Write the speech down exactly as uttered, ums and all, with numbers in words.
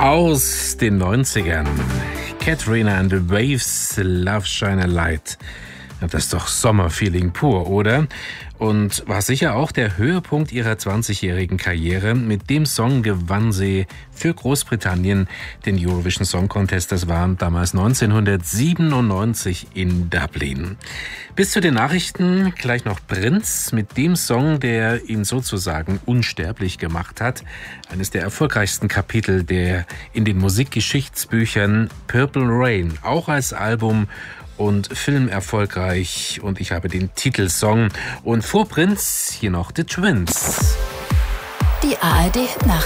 Aus den neunzigern. Katrina and the Waves, Love Shine a Light. Das ist doch Sommerfeeling pur, oder? Und war sicher auch der Höhepunkt ihrer zwanzigjährigen Karriere. Mit dem Song gewann sie für Großbritannien den Eurovision Song Contest. Das war damals neunzehnhundertsiebenundneunzig in Dublin. Bis zu den Nachrichten gleich noch Prince mit dem Song, der ihn sozusagen unsterblich gemacht hat. Eines der erfolgreichsten Kapitel der in den Musikgeschichtsbüchern, Purple Rain, auch als Album und Film erfolgreich, und ich habe den Titelsong. Und vor Prince hier noch The Twins. Die A R D Hit Nacht.